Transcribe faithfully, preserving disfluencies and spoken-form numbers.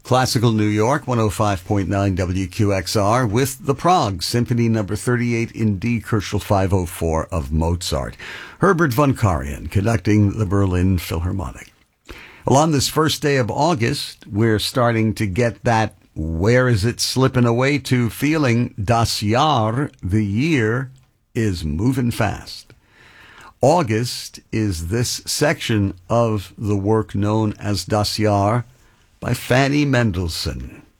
Classical New York, one oh five point nine W Q X R, with the Prague Symphony Number thirty-eight in D, Kerschel five oh four of Mozart. Herbert von Karajan conducting the Berlin Philharmonic. Well, on this first day of August, we're starting to get that where is it slipping away to feeling. Das Jahr, the year, is moving fast. August is this section of the work known as Das Jahr by Fanny Mendelssohn.